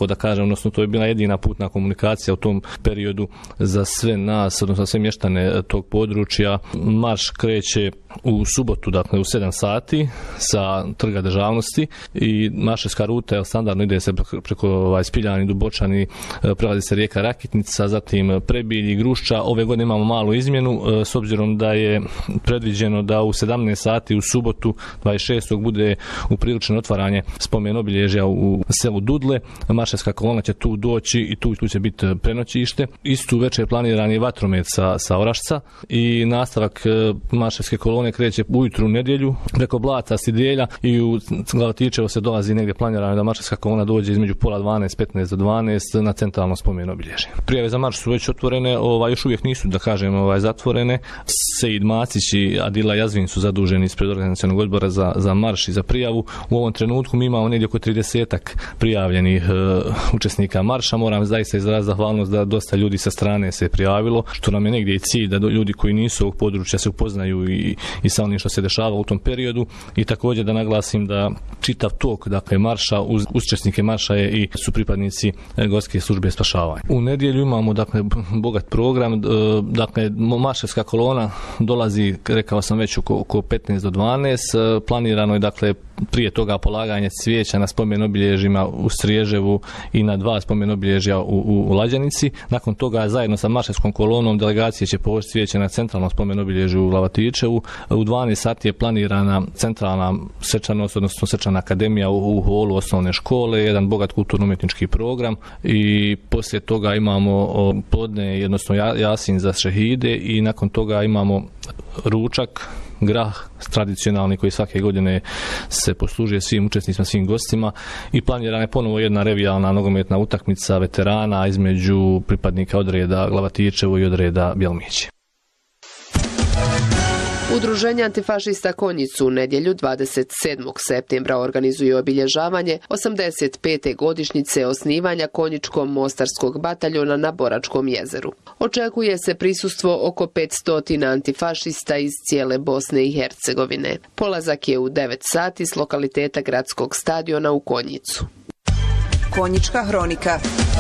tako da kažem, odnosno to je bila jedina putna komunikacija u tom periodu za sve nas, odnosno sve mještane tog područja. Marš kreće u subotu, dakle u 7 sati sa Trga državnosti i marševska ruta standardno ide se preko Spiljani, Dubočani, prelazi se rijeka Rakitnica, zatim Prebilj i Grušča. Ove godine imamo malu izmjenu s obzirom da je predviđeno da u 17 sati u subotu 26. bude upriličeno otvaranje spomen obilježja u selu Dudle. Marševska kolona će tu doći i tu će biti prenoćište. Istu večer planiran je vatromet sa Orašca i nastavak marševske kolone kreće ujutru u nedjelju preko Blaca, Sidelja i u Glavatičevo se dolazi negdje planirano da marševska kolona dođe između pola 12, 15 do 12 na centralno spomen obilježje. Prijave za marš su već otvorene, još uvijek nisu, da kažem, zatvorene. Sejid Macić i Adila Jazvin su zaduženi ispred organizacionog odbora za marš i za prijavu. U ovom trenutku mi imamo negdje oko 30-ak prijavljenih učesnika marša. Moram zaista izraziti zahvalnost da dosta ljudi sa strane se prijavilo, što nam je negdje i cilj da ljudi koji nisu ovog područja se upoznaju i sa onim što se dešava u tom periodu i također da naglasim da čitav tok, dakle, marša, uz učesnike marša su pripadnici Gorske službe spašavanja. U nedjelju imamo, dakle, bogat program, dakle, marševska kolona dolazi, rekao sam već, oko 15 do 12, planirano je, dakle, prije toga polaganje cvijeća na spomen obilježjima u Striježevu i na 2 spomen obilježja u Lađanici. Nakon toga zajedno sa marševskom kolonom delegacije će položiti cvijeće na centralnom spomen obilježju u Glavatičevu. U 12 sati je planirana centralna svečanost, odnosno svečana akademija u holu osnovne škole, jedan bogat kulturno-umjetnički program i poslije toga imamo podne, odnosno jasin za šehide i nakon toga imamo ručak, grah tradicionalni koji svake godine se poslužuje svim učesnicima, svim gostima i planirana je ponovo jedna revijalna nogometna utakmica veterana između pripadnika odreda Glavatičevo i odreda Bjelmići. Udruženje antifašista Konjicu u nedjelju 27. septembra organizuje obilježavanje 85. godišnjice osnivanja Konjičko-mostarskog bataljona na Boračkom jezeru. Očekuje se prisustvo oko 500 antifašista iz cijele Bosne i Hercegovine. Polazak je u 9 sati s lokaliteta gradskog stadiona u Konjicu. Konjička hronika.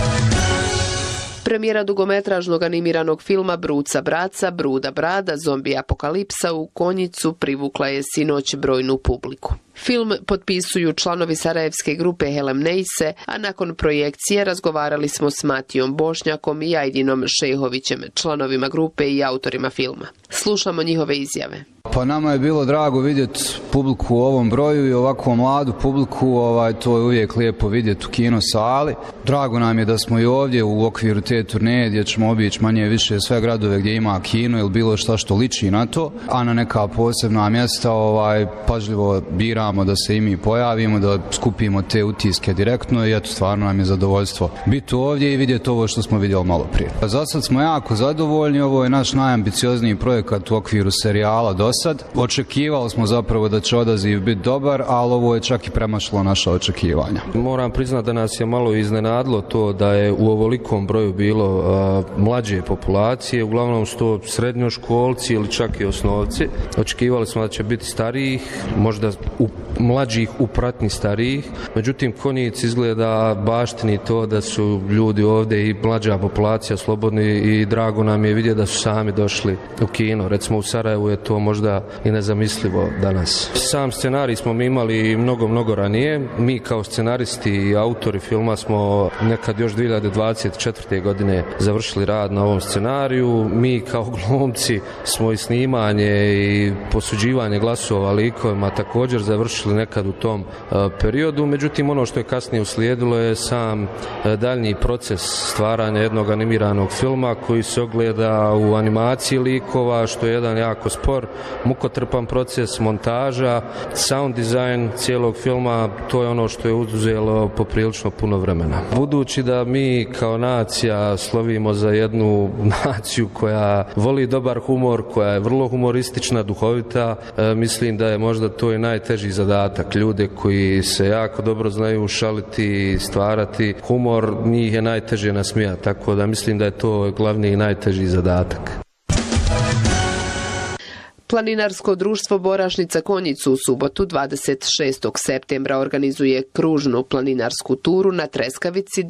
Premijera dugometražnog animiranog filma Bruca Braca, Bruda Brada, zombi apokalipsa u Konjicu privukla je sinoć brojnu publiku. Film potpisuju članovi sarajevske grupe Helem Neise, a nakon projekcije razgovarali smo s Matijom Bošnjakom i Ajdinom Šehovićem, članovima grupe i autorima filma. Slušamo njihove izjave. Pa nama je bilo drago vidjeti publiku u ovom broju i ovakvu mladu publiku, to je uvijek lijepo vidjeti u kino sali. Drago nam je da smo i ovdje u okviru te turneje gdje ćemo obići manje više sve gradove gdje ima kino ili bilo šta što liči na to, a na neka posebna mjesta pažljivo biramo da se i mi pojavimo, da skupimo te utiske direktno i eto, stvarno nam je zadovoljstvo biti ovdje i vidjeti ovo što smo vidjeli malo prije. Za sad smo jako zadovoljni, ovo je naš najambiciozniji projekat u okviru serijala do sad. Očekivali smo zapravo da će odaziv biti dobar, ali ovo je čak i premašilo naša očekivanja. Moram priznati da nas je malo iznenadilo to da je u ovolikom broju bilo mlađe populacije, uglavnom su to srednjoškolci ili čak i osnovci. Očekivali smo da će biti starijih, možda mlađih u pratnji starijih, međutim Konjic izgleda baštini to da su ljudi ovdje i mlađa populacija slobodni i drago nam je vidjeti da su sami došli u kino. Recimo u Sarajevu je to možda i nezamislivo danas. Sam scenarij smo mi imali mnogo ranije. Mi kao scenaristi i autori filma smo nekad još 2024. godine završili rad na ovom scenariju. Mi kao glumci smo i snimanje i posuđivanje glasova likovima također završili nekad u tom periodu. Međutim, ono što je kasnije uslijedilo je sam daljnji proces stvaranja jednog animiranog filma koji se ogleda u animaciji likova, što je jedan jako spor, mukotrpan proces, montaža, sound design cijelog filma, to je ono što je uzelo poprilično puno vremena. Budući da mi kao nacija slovimo za jednu naciju koja voli dobar humor, koja je vrlo humoristična, duhovita, mislim da je možda to i najteži zadatak. Ljude koji se jako dobro znaju šaliti i stvarati humor, njih je najteže nasmijati, tako da mislim da je to glavni i najteži zadatak. Planinarsko društvo Borašnica Konjicu u subotu 26. septembra organizuje kružnu planinarsku turu na treskavici